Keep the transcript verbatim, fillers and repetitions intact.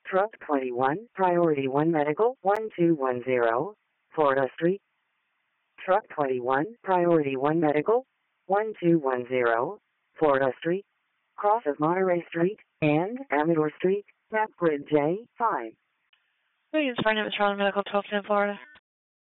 Truck twenty-one, Priority one Medical, one two one zero, Florida Street. Truck twenty-one, Priority one Medical, one two one zero, Florida Street. Cross of Monterey Street and Amador Street, map grid J five. Williams Farnham, Charlotte Medical, twelve ten, Florida.